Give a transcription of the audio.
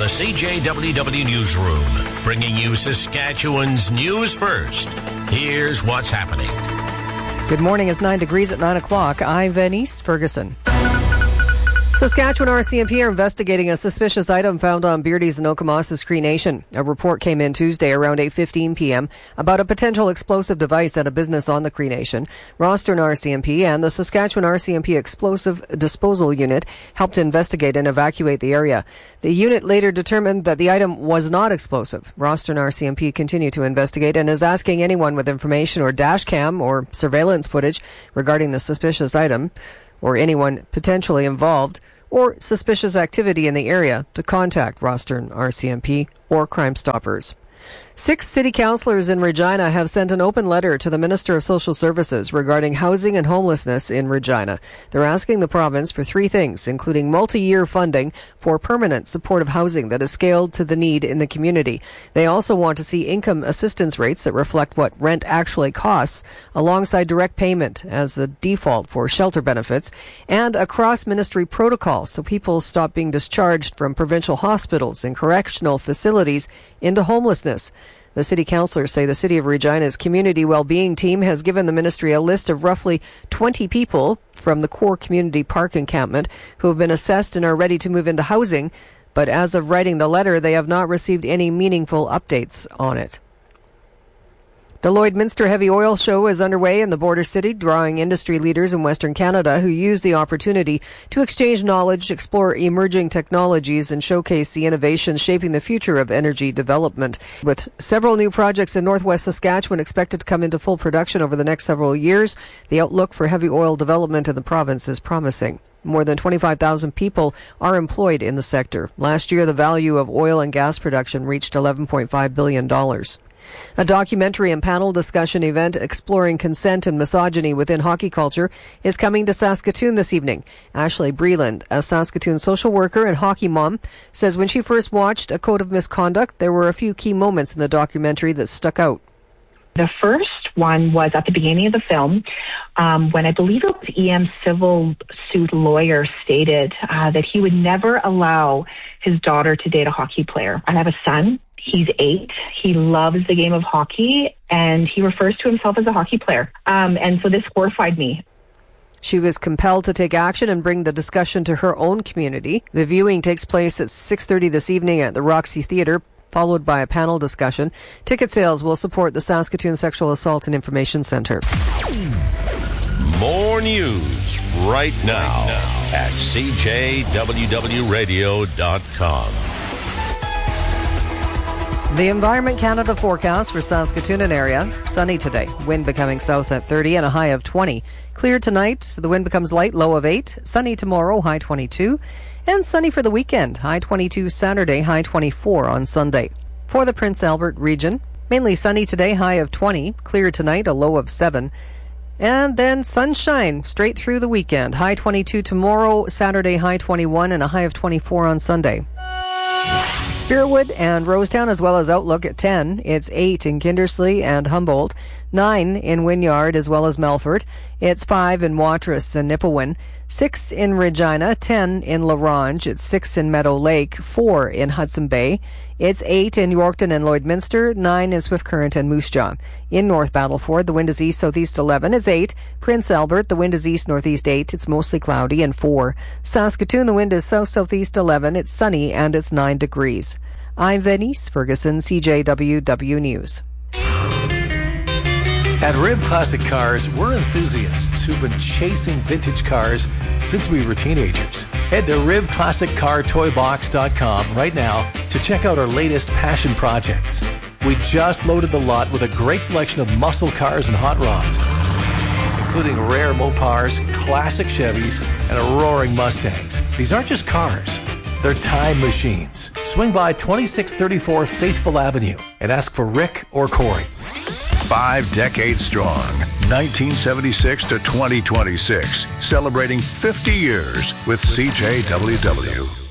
the CJWW Newsroom, bringing you Saskatchewan's news first. Here's what's happening. Good morning. It's 9 degrees at 9 o'clock. I'm Venice Ferguson. Saskatchewan RCMP are investigating a suspicious item found on Beardy's and Okemos Cree Nation. A report came in Tuesday around 8:15 p.m. about a potential explosive device at a business on the Cree Nation. Rostern RCMP and the Saskatchewan RCMP Explosive Disposal Unit helped investigate and evacuate the area. The unit later determined that the item was not explosive. Rostern RCMP continued to investigate and is asking anyone with information or dash cam or surveillance footage regarding the suspicious item or anyone potentially involved or suspicious activity in the area to contact Rostern RCMP or Crime Stoppers. 6 city councillors in Regina have sent an open letter to the Minister of Social Services regarding housing and homelessness in Regina. They're asking the province for 3 things, including multi-year funding for permanent supportive housing that is scaled to the need in the community. They also want to see income assistance rates that reflect what rent actually costs, alongside direct payment as the default for shelter benefits, and a cross-ministry protocol so people stop being discharged from provincial hospitals and correctional facilities into homelessness. The city councillors say the City of Regina's community well-being team has given the ministry a list of roughly 20 people from the core community park encampment who have been assessed and are ready to move into housing, but as of writing the letter, they have not received any meaningful updates on it. The Lloydminster Heavy Oil Show is underway in the border city, drawing industry leaders in Western Canada who use the opportunity to exchange knowledge, explore emerging technologies, and showcase the innovations shaping the future of energy development. With several new projects in northwest Saskatchewan expected to come into full production over the next several years, the outlook for heavy oil development in the province is promising. More than 25,000 people are employed in the sector. Last year, the value of oil and gas production reached $11.5 billion. A documentary and panel discussion event exploring consent and misogyny within hockey culture is coming to Saskatoon this evening. Ashley Breland, a Saskatoon social worker and hockey mom, says when she first watched A Code of Misconduct, there were a few key moments in the documentary that stuck out. The first one was at the beginning of the film, when I believe it was EM's civil suit lawyer stated that he would never allow his daughter to date a hockey player. I have a son. He's 8. He loves the game of hockey, and he refers to himself as a hockey player. And so this horrified me. She was compelled to take action and bring the discussion to her own community. The viewing takes place at 6:30 this evening at the Roxy Theatre, followed by a panel discussion. Ticket sales will support the Saskatoon Sexual Assault and Information Centre. More news right now at CJWWRadio.com. The Environment Canada forecast for Saskatoon and area. Sunny today. Wind becoming south at 30 and a high of 20. Clear tonight. The wind becomes light, low of 8. Sunny tomorrow, high 22. And sunny for the weekend. High 22 Saturday, high 24 on Sunday. For the Prince Albert region, mainly sunny today, high of 20. Clear tonight, a low of 7. And then sunshine straight through the weekend. High 22 tomorrow, Saturday, high 21, and a high of 24 on Sunday. Spiritwood and Rosetown, as well as Outlook at 10. It's 8 in Kindersley and Humboldt, 9 in Wynyard as well as Melfort. It's 5 in Watrous and Nipawin, 6 in Regina, 10 in La Ronge. It's 6 in Meadow Lake, 4 in Hudson Bay. It's 8 in Yorkton and Lloydminster, 9 in Swift Current and Moose Jaw. In North Battleford, the wind is east-southeast 11. It's 8. Prince Albert, the wind is east-northeast 8. It's mostly cloudy and 4. Saskatoon, the wind is south-southeast 11. It's sunny and it's 9 degrees. I'm Venice Ferguson, CJWW News. At Riv Classic Cars, we're enthusiasts who've been chasing vintage cars since we were teenagers. Head to RivClassicCarToyBox.com right now to check out our latest passion projects. We just loaded the lot with a great selection of muscle cars and hot rods, including rare Mopars, classic Chevys, and roaring Mustangs. These aren't just cars. They're time machines. Swing by 2634 Faithful Avenue and ask for Rick or Corey. 5 decades strong, 1976 to 2026, celebrating 50 years with CJWW.